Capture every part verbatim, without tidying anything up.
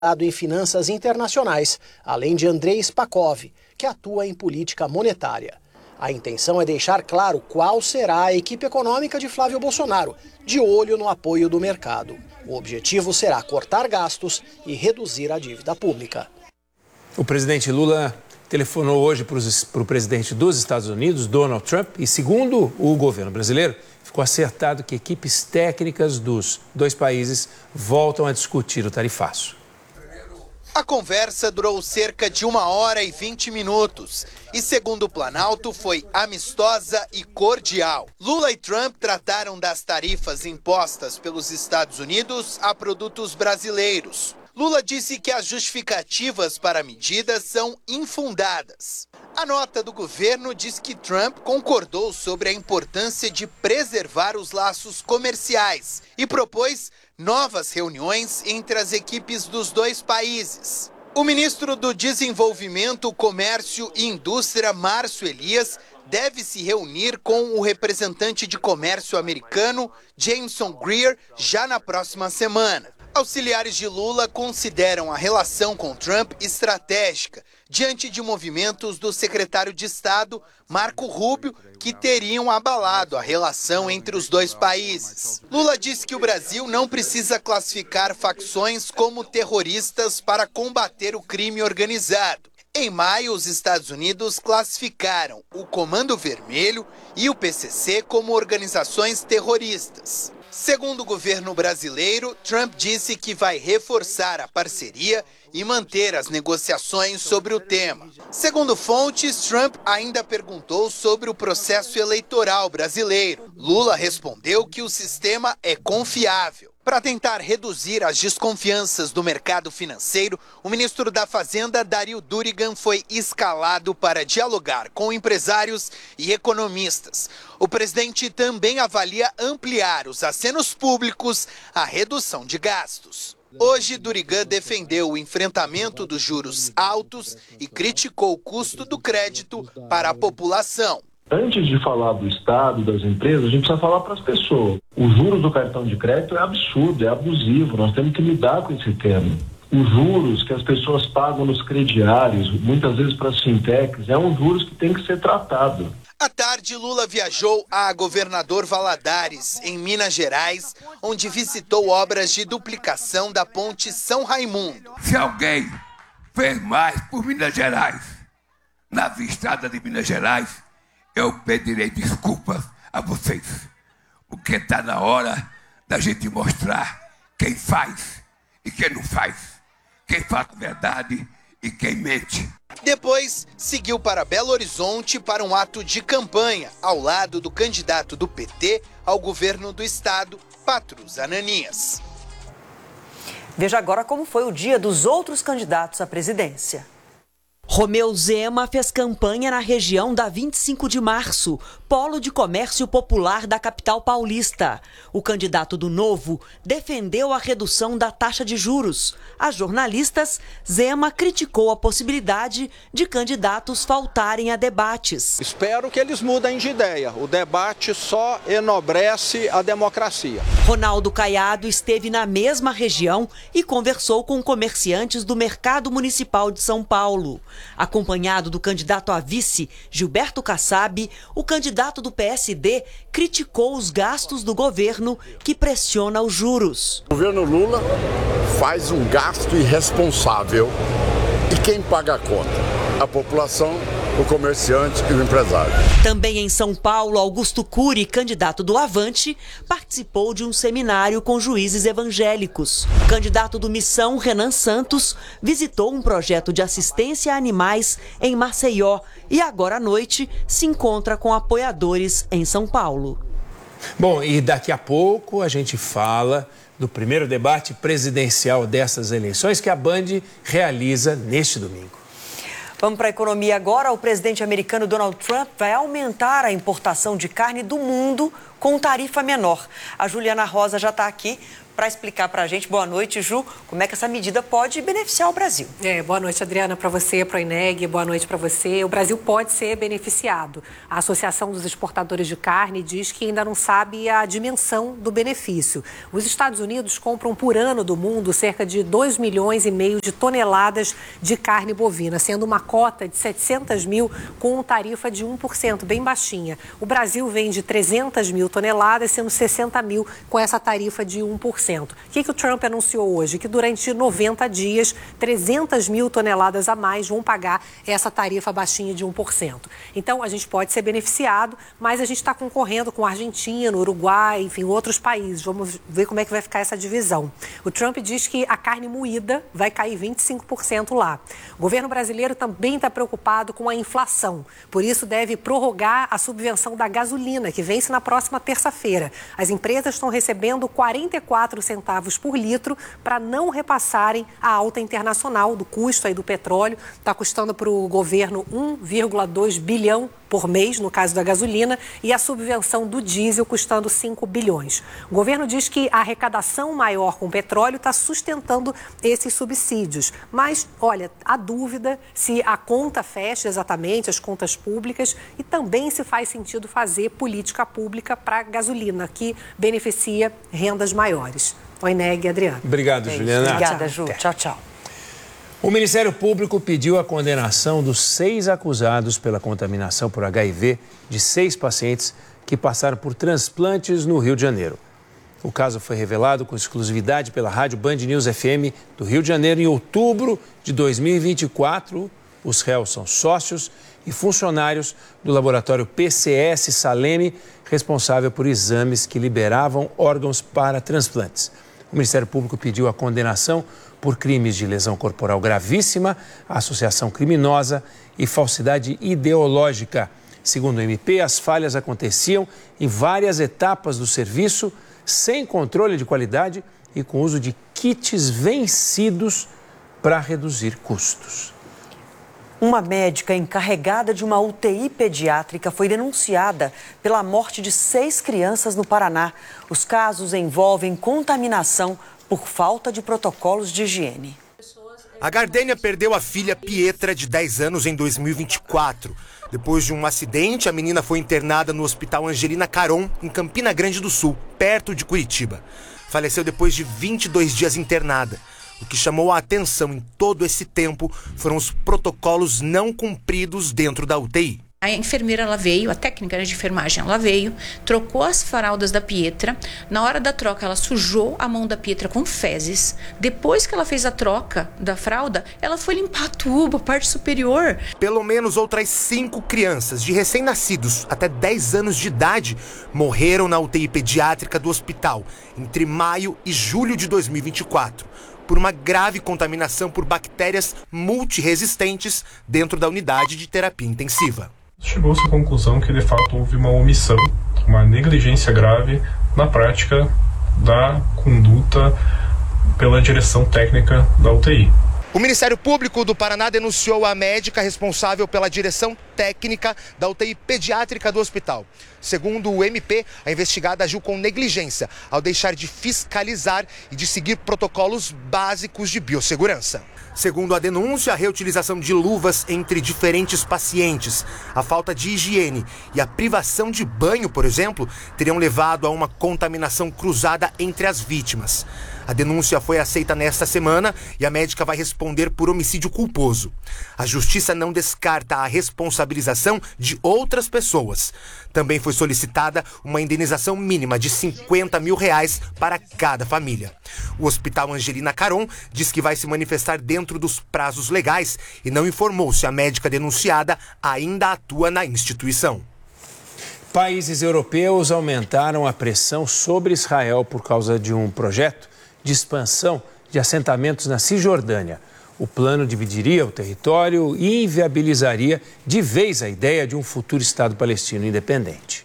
em finanças internacionais, além de Andrei Spakov, que atua em política monetária. A intenção é deixar claro qual será a equipe econômica de Flávio Bolsonaro, de olho no apoio do mercado. O objetivo será cortar gastos e reduzir a dívida pública. O presidente Lula telefonou hoje para o presidente dos Estados Unidos, Donald Trump, e segundo o governo brasileiro, ficou acertado que equipes técnicas dos dois países voltam a discutir o tarifaço. A conversa durou cerca de uma hora e vinte minutos e, segundo o Planalto, foi amistosa e cordial. Lula e Trump trataram das tarifas impostas pelos Estados Unidos a produtos brasileiros. Lula disse que as justificativas para a medida são infundadas. A nota do governo diz que Trump concordou sobre a importância de preservar os laços comerciais e propôs novas reuniões entre as equipes dos dois países. O ministro do Desenvolvimento, Comércio e Indústria, Márcio Elias, deve se reunir com o representante de comércio americano, Jameson Greer, já na próxima semana. Auxiliares de Lula consideram a relação com Trump estratégica, diante de movimentos do secretário de Estado, Marco Rubio, que teriam abalado a relação entre os dois países. Lula disse que o Brasil não precisa classificar facções como terroristas para combater o crime organizado. Em maio, os Estados Unidos classificaram o Comando Vermelho e o P C C como organizações terroristas. Segundo o governo brasileiro, Trump disse que vai reforçar a parceria e manter as negociações sobre o tema. Segundo fontes, Trump ainda perguntou sobre o processo eleitoral brasileiro. Lula respondeu que o sistema é confiável. Para tentar reduzir as desconfianças do mercado financeiro, o ministro da Fazenda, Dario Durigan, foi escalado para dialogar com empresários e economistas. O presidente também avalia ampliar os acenos públicos à redução de gastos. Hoje, Durigan defendeu o enfrentamento dos juros altos e criticou o custo do crédito para a população. Antes de falar do Estado, das empresas, a gente precisa falar para as pessoas. Os juros do cartão de crédito é absurdo, é abusivo, nós temos que lidar com esse tema. Os juros que as pessoas pagam nos crediários, muitas vezes para as fintechs, é um juros que tem que ser tratado. À tarde, Lula viajou a Governador Valadares, em Minas Gerais, onde visitou obras de duplicação da ponte São Raimundo. Se alguém fez mais por Minas Gerais, na estrada de Minas Gerais, eu pedirei desculpas a vocês, porque está na hora da gente mostrar quem faz e quem não faz, quem fala a verdade e quem mente. Depois, seguiu para Belo Horizonte para um ato de campanha, ao lado do candidato do P T ao governo do estado, Patrus Ananias. Veja agora como foi o dia dos outros candidatos à presidência. Romeu Zema fez campanha na região da vinte e cinco de março, polo de comércio popular da capital paulista. O candidato do Novo defendeu a redução da taxa de juros. A jornalistas, Zema criticou a possibilidade de candidatos faltarem a debates. Espero que eles mudem de ideia. O debate só enobrece a democracia. Ronaldo Caiado esteve na mesma região e conversou com comerciantes do Mercado Municipal de São Paulo. Acompanhado do candidato a vice, Gilberto Kassab, o candidato do P S D criticou os gastos do governo que pressiona os juros. O governo Lula faz um gasto irresponsável. E quem paga a conta? A população, o comerciante e o empresário. Também em São Paulo, Augusto Cury, candidato do Avante, participou de um seminário com juízes evangélicos. O candidato do Missão, Renan Santos, visitou um projeto de assistência a animais em Maceió e agora à noite se encontra com apoiadores em São Paulo. Bom, e daqui a pouco a gente fala do primeiro debate presidencial dessas eleições que a Band realiza neste domingo. Vamos para a economia agora. O presidente americano Donald Trump vai aumentar a importação de carne do mundo com tarifa menor. A Juliana Rosa já está aqui para para explicar para a gente. Boa noite, Ju. Como é que essa medida pode beneficiar o Brasil? É, boa noite, Adriana, para você, para o INEG. Boa noite para você. O Brasil pode ser beneficiado. A Associação dos Exportadores de Carne diz que ainda não sabe a dimensão do benefício. Os Estados Unidos compram por ano do mundo cerca de dois milhões e meio de toneladas de carne bovina, sendo uma cota de setecentas mil com tarifa de um por cento, bem baixinha. O Brasil vende trezentas mil toneladas, sendo sessenta mil com essa tarifa de um por cento. O que, que o Trump anunciou hoje? Que durante noventa dias, trezentas mil toneladas a mais vão pagar essa tarifa baixinha de um por cento. Então, a gente pode ser beneficiado, mas a gente está concorrendo com a Argentina, Uruguai, enfim, outros países. Vamos ver como é que vai ficar essa divisão. O Trump diz que a carne moída vai cair vinte e cinco por cento lá. O governo brasileiro também está preocupado com a inflação. Por isso, deve prorrogar a subvenção da gasolina, que vence na próxima terça-feira. As empresas estão recebendo quarenta e quatro centavos por litro para não repassarem a alta internacional do custo aí do petróleo. Está custando para o governo um vírgula dois bilhão por mês, no caso da gasolina, e a subvenção do diesel custando cinco bilhões. O governo diz que a arrecadação maior com o petróleo está sustentando esses subsídios. Mas, olha, há dúvida se a conta fecha exatamente, as contas públicas, e também se faz sentido fazer política pública para a gasolina, que beneficia rendas maiores. O INEG, Adriana. Obrigado, é Juliana. Obrigada, Ju. Tchau, tchau. O Ministério Público pediu a condenação dos seis acusados pela contaminação por H I V de seis pacientes que passaram por transplantes no Rio de Janeiro. O caso foi revelado com exclusividade pela rádio Band News F M do Rio de Janeiro em outubro de dois mil e vinte e quatro. Os réus são sócios e funcionários do laboratório P C S Saleme, responsável por exames que liberavam órgãos para transplantes. O Ministério Público pediu a condenação por crimes de lesão corporal gravíssima, associação criminosa e falsidade ideológica. Segundo o M P, as falhas aconteciam em várias etapas do serviço, sem controle de qualidade e com uso de kits vencidos para reduzir custos. Uma médica encarregada de uma U T I pediátrica foi denunciada pela morte de seis crianças no Paraná. Os casos envolvem contaminação por falta de protocolos de higiene. A Gardênia perdeu a filha Pietra, de dez anos, em dois mil e vinte e quatro. Depois de um acidente, a menina foi internada no Hospital Angelina Caron, em Campina Grande do Sul, perto de Curitiba. Faleceu depois de vinte e dois dias internada. O que chamou a atenção em todo esse tempo foram os protocolos não cumpridos dentro da U T I. A enfermeira, ela veio, a técnica de enfermagem, ela veio, trocou as fraldas da Pietra. Na hora da troca, ela sujou a mão da Pietra com fezes. Depois que ela fez a troca da fralda, ela foi limpar a tubo, a parte superior. Pelo menos outras cinco crianças de recém-nascidos até dez anos de idade morreram na U T I pediátrica do hospital entre maio e julho de dois mil e vinte e quatro. Por uma grave contaminação por bactérias multiresistentes dentro da unidade de terapia intensiva. Chegou-se à conclusão que, de fato, houve uma omissão, uma negligência grave na prática da conduta pela direção técnica da U T I. O Ministério Público do Paraná denunciou a médica responsável pela direção técnica da U T I pediátrica do hospital. Segundo o M P, a investigada agiu com negligência ao deixar de fiscalizar e de seguir protocolos básicos de biossegurança. Segundo a denúncia, a reutilização de luvas entre diferentes pacientes, a falta de higiene e a privação de banho, por exemplo, teriam levado a uma contaminação cruzada entre as vítimas. A denúncia foi aceita nesta semana e a médica vai responder por homicídio culposo. A justiça não descarta a responsabilização de outras pessoas. Também foi solicitada uma indenização mínima de cinquenta mil reais para cada família. O Hospital Angelina Caron diz que vai se manifestar dentro dos prazos legais e não informou se a médica denunciada ainda atua na instituição. Países europeus aumentaram a pressão sobre Israel por causa de um projeto de expansão de assentamentos na Cisjordânia. O plano dividiria o território e inviabilizaria de vez a ideia de um futuro Estado palestino independente.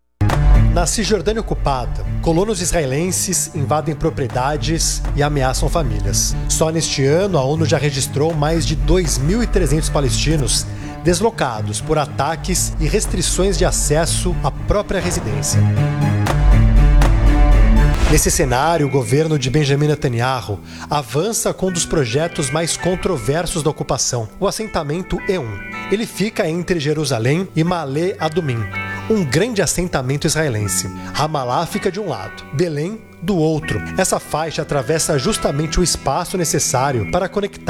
Na Cisjordânia ocupada, colonos israelenses invadem propriedades e ameaçam famílias. Só neste ano, a ONU já registrou mais de dois mil e trezentos palestinos deslocados por ataques e restrições de acesso à própria residência. Nesse cenário, o governo de Benjamin Netanyahu avança com um dos projetos mais controversos da ocupação, o assentamento E um. Ele fica entre Jerusalém e Ma'ale Adumim, um grande assentamento israelense. Ramallah fica de um lado, Belém do outro. Essa faixa atravessa justamente o espaço necessário para conectar